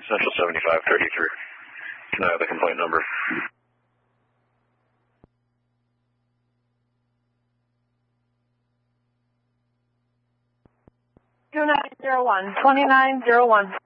Central 7533. Can I have the complaint number? 2901.